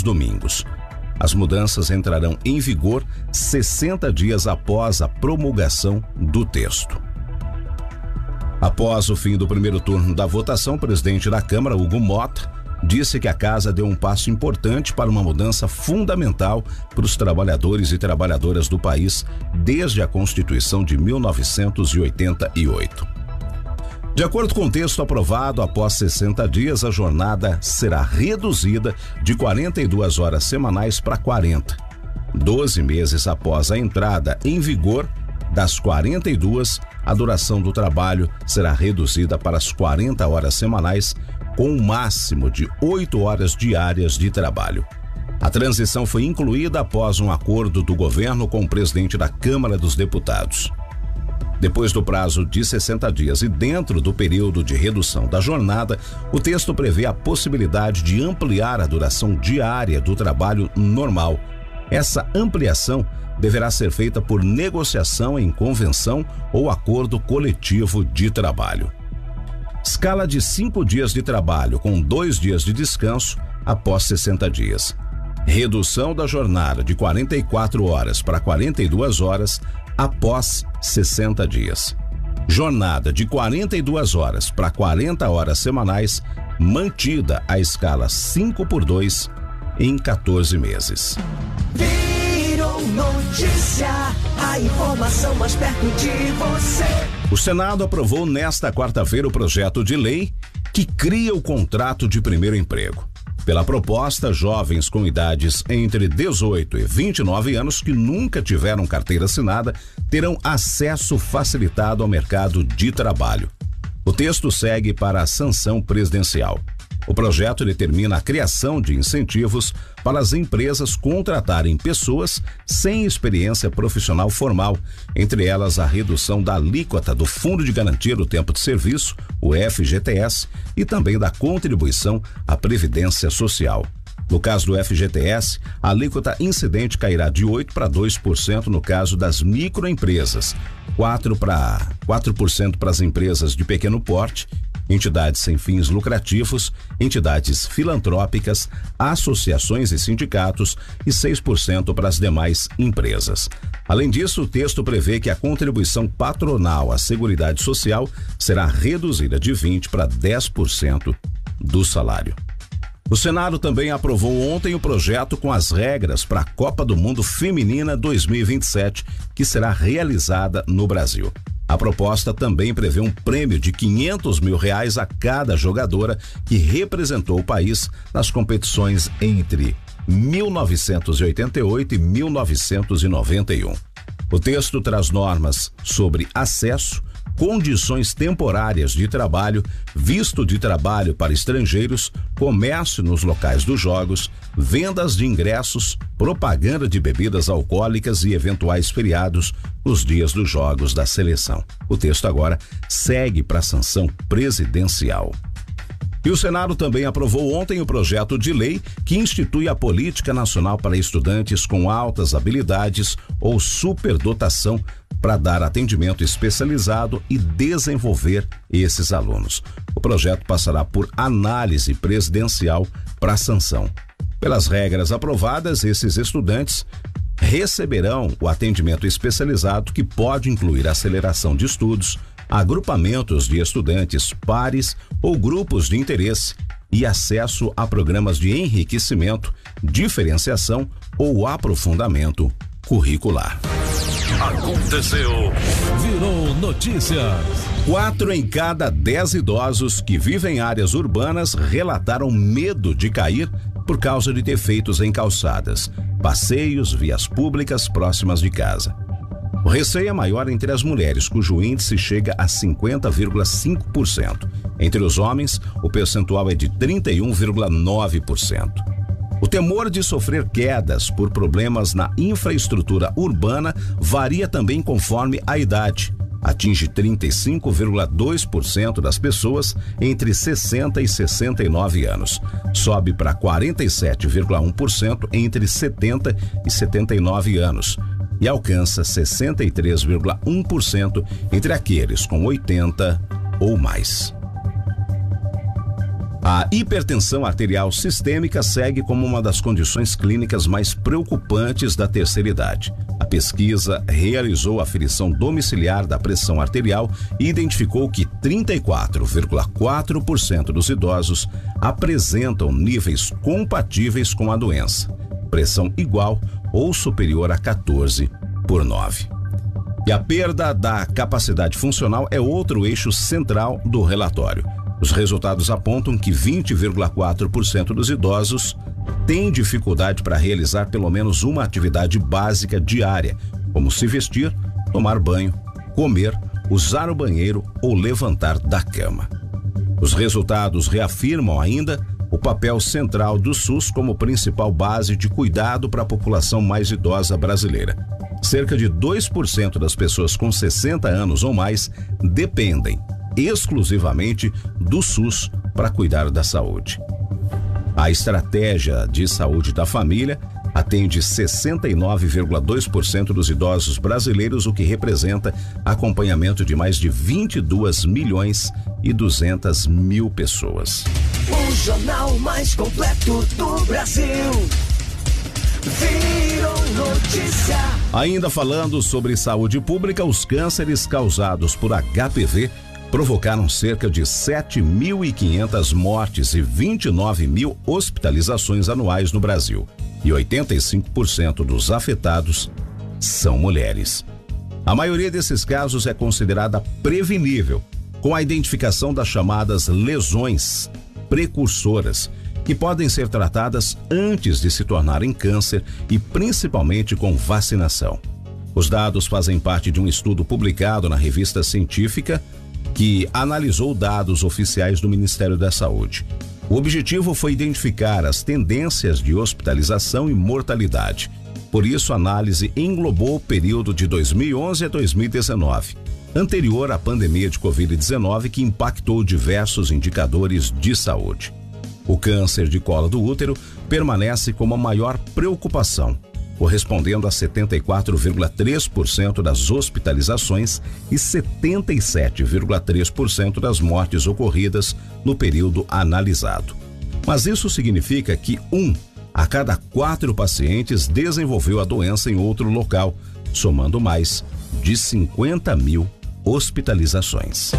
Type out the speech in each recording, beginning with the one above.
domingos. As mudanças entrarão em vigor 60 dias após a promulgação do texto. Após o fim do primeiro turno da votação, o presidente da Câmara, Hugo Mota, disse que a casa deu um passo importante para uma mudança fundamental para os trabalhadores e trabalhadoras do país desde a Constituição de 1988. De acordo com o texto aprovado, após 60 dias, a jornada será reduzida de 42 horas semanais para 40. 12 meses após a entrada em vigor das 42, a duração do trabalho será reduzida para as 40 horas semanais, com um máximo de 8 horas diárias de trabalho. A transição foi incluída após um acordo do governo com o presidente da Câmara dos Deputados. Depois do prazo de 60 dias e dentro do período de redução da jornada, o texto prevê a possibilidade de ampliar a duração diária do trabalho normal. Essa ampliação deverá ser feita por negociação em convenção ou acordo coletivo de trabalho. Escala de 5 dias de trabalho com 2 dias de descanso após 60 dias. Redução da jornada de 44 horas para 42 horas após 60 dias. Jornada de 42 horas para 40 horas semanais, mantida a escala 5x2 em 14 meses. Virou notícia, a informação mais perto de você. O Senado aprovou nesta quarta-feira o projeto de lei que cria o contrato de primeiro emprego. Pela proposta, jovens com idades entre 18 e 29 anos que nunca tiveram carteira assinada terão acesso facilitado ao mercado de trabalho. O texto segue para a sanção presidencial. O projeto determina a criação de incentivos para as empresas contratarem pessoas sem experiência profissional formal, entre elas a redução da alíquota do Fundo de Garantia do Tempo de Serviço, o FGTS, e também da contribuição à Previdência Social. No caso do FGTS, a alíquota incidente cairá de 8% para 2% no caso das microempresas, 4% para as empresas de pequeno porte, entidades sem fins lucrativos, entidades filantrópicas, associações e sindicatos e 6% para as demais empresas. Além disso, o texto prevê que a contribuição patronal à Seguridade Social será reduzida de 20% para 10% do salário. O Senado também aprovou ontem o projeto com as regras para a Copa do Mundo Feminina 2027, que será realizada no Brasil. A proposta também prevê um prêmio de R$500 mil a cada jogadora que representou o país nas competições entre 1988 e 1991. O texto traz normas sobre acesso, condições temporárias de trabalho, visto de trabalho para estrangeiros, comércio nos locais dos jogos, vendas de ingressos, propaganda de bebidas alcoólicas e eventuais feriados nos dias dos jogos da seleção. O texto agora segue para a sanção presidencial. E o Senado também aprovou ontem o projeto de lei que institui a Política Nacional para Estudantes com Altas Habilidades ou Superdotação para dar atendimento especializado e desenvolver esses alunos. O projeto passará por análise presidencial para sanção. Pelas regras aprovadas, esses estudantes receberão o atendimento especializado que pode incluir aceleração de estudos, agrupamentos de estudantes, pares ou grupos de interesse e acesso a programas de enriquecimento, diferenciação ou aprofundamento curricular. Aconteceu, virou notícias. 4 em cada 10 idosos que vivem em áreas urbanas relataram medo de cair por causa de defeitos em calçadas, passeios, vias públicas próximas de casa. O receio é maior entre as mulheres, cujo índice chega a 50,5%. Entre os homens, o percentual é de 31,9%. O temor de sofrer quedas por problemas na infraestrutura urbana varia também conforme a idade. Atinge 35,2% das pessoas entre 60 e 69 anos. Sobe para 47,1% entre 70 e 79 anos. E alcança 63,1% entre aqueles com 80 ou mais. A hipertensão arterial sistêmica segue como uma das condições clínicas mais preocupantes da terceira idade. A pesquisa realizou a aferição domiciliar da pressão arterial e identificou que 34,4% dos idosos apresentam níveis compatíveis com a doença, pressão igual ou superior a 14/9. E a perda da capacidade funcional é outro eixo central do relatório. Os resultados apontam que 20,4% dos idosos têm dificuldade para realizar pelo menos uma atividade básica diária, como se vestir, tomar banho, comer, usar o banheiro ou levantar da cama. Os resultados reafirmam ainda o papel central do SUS como principal base de cuidado para a população mais idosa brasileira. Cerca de 2% das pessoas com 60 anos ou mais dependem exclusivamente do SUS para cuidar da saúde. A estratégia de saúde da família atende 69,2% dos idosos brasileiros, o que representa acompanhamento de mais de 22.200.000 pessoas. O jornal mais completo do Brasil. Virou notícia. Ainda falando sobre saúde pública, os cânceres causados por HPV provocaram cerca de 7.500 mortes e 29.000 hospitalizações anuais no Brasil. E 85% dos afetados são mulheres. A maioria desses casos é considerada prevenível, com a identificação das chamadas lesões precursoras, que podem ser tratadas antes de se tornarem câncer e principalmente com vacinação. Os dados fazem parte de um estudo publicado na revista científica que analisou dados oficiais do Ministério da Saúde. O objetivo foi identificar as tendências de hospitalização e mortalidade. Por isso, a análise englobou o período de 2011 a 2019, anterior à pandemia de Covid-19, que impactou diversos indicadores de saúde. O câncer de colo do útero permanece como a maior preocupação, correspondendo a 74,3% das hospitalizações e 77,3% das mortes ocorridas no período analisado. Mas isso significa que 1 a cada 4 pacientes desenvolveu a doença em outro local, somando mais de 50.000 hospitalizações.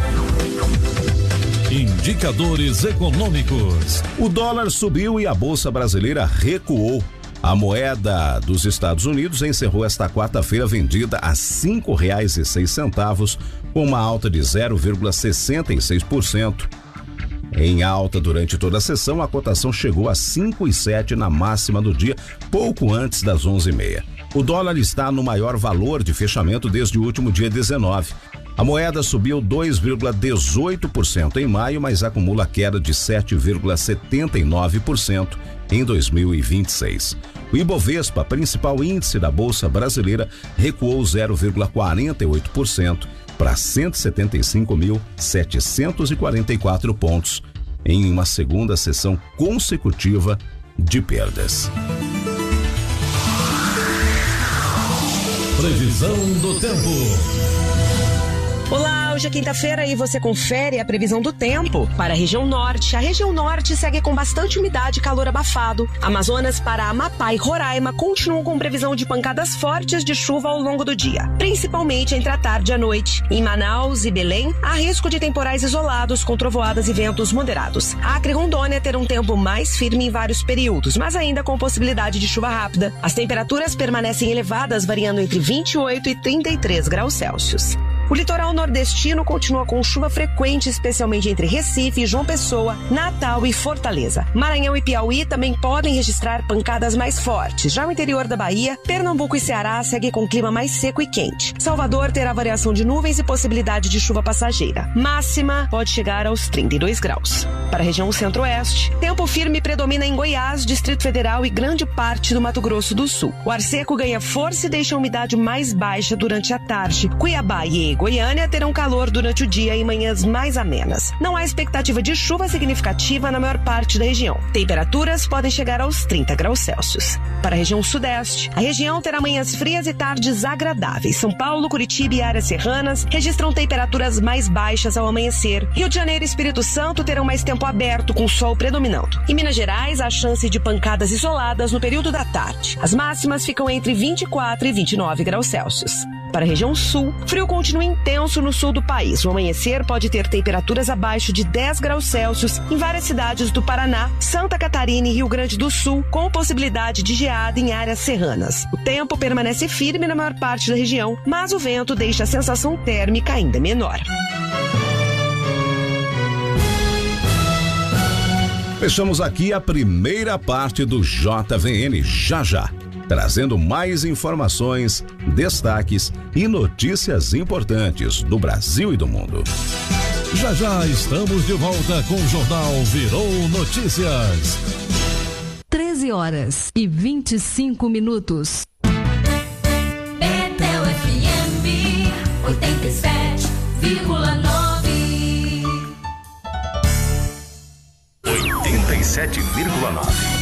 Indicadores econômicos. O dólar subiu e a Bolsa Brasileira recuou. A moeda dos Estados Unidos encerrou esta quarta-feira vendida a R$ 5,06, com uma alta de 0,66%. Em alta durante toda a sessão, a cotação chegou a 5,07 na máxima do dia, pouco antes das 11h30. O dólar está no maior valor de fechamento desde o último dia 19. A moeda subiu 2,18% em maio, mas acumula queda de 7,79% em 2026. O Ibovespa, principal índice da Bolsa Brasileira, recuou 0,48% para 175.744 pontos, em uma segunda sessão consecutiva de perdas. Previsão do tempo. Olá, hoje é quinta-feira e você confere a previsão do tempo para a região norte. A região norte segue com bastante umidade e calor abafado. Amazonas, Pará, Amapá e Roraima continuam com previsão de pancadas fortes de chuva ao longo do dia, principalmente entre a tarde e a noite. Em Manaus e Belém, há risco de temporais isolados com trovoadas e ventos moderados. Acre e Rondônia terão um tempo mais firme em vários períodos, mas ainda com possibilidade de chuva rápida. As temperaturas permanecem elevadas, variando entre 28 e 33 graus Celsius. O litoral nordestino continua com chuva frequente, especialmente entre Recife, João Pessoa, Natal e Fortaleza. Maranhão e Piauí também podem registrar pancadas mais fortes. Já o interior da Bahia, Pernambuco e Ceará segue com clima mais seco e quente. Salvador terá variação de nuvens e possibilidade de chuva passageira. Máxima pode chegar aos 32 graus. Para a região centro-oeste, tempo firme predomina em Goiás, Distrito Federal e grande parte do Mato Grosso do Sul. O ar seco ganha força e deixa a umidade mais baixa durante a tarde. Cuiabá e Goiânia terão calor durante o dia e manhãs mais amenas. Não há expectativa de chuva significativa na maior parte da região. Temperaturas podem chegar aos 30 graus Celsius. Para a região sudeste, a região terá manhãs frias e tardes agradáveis. São Paulo, Curitiba e áreas serranas registram temperaturas mais baixas ao amanhecer. Rio de Janeiro e Espírito Santo terão mais tempo aberto com sol predominando. Em Minas Gerais, há chance de pancadas isoladas no período da tarde. As máximas ficam entre 24 e 29 graus Celsius. Para a região sul, frio continua intenso no sul do país. O amanhecer pode ter temperaturas abaixo de 10 graus Celsius em várias cidades do Paraná, Santa Catarina e Rio Grande do Sul, com possibilidade de geada em áreas serranas. O tempo permanece firme na maior parte da região, mas o vento deixa a sensação térmica ainda menor. Fechamos aqui a primeira parte do JVN já, trazendo mais informações, destaques e notícias importantes do Brasil e do mundo. Já estamos de volta com o Jornal Virou Notícias. 13h25. Betel FM 87,9. 87,9.